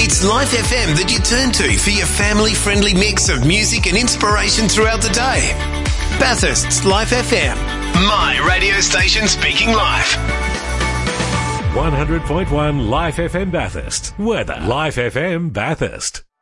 It's Life FM that you turn to for your family-friendly mix of music and inspiration throughout the day. Bathurst's Life FM. My radio station speaking live. 100.1 Life FM Bathurst. Weather. Life FM Bathurst.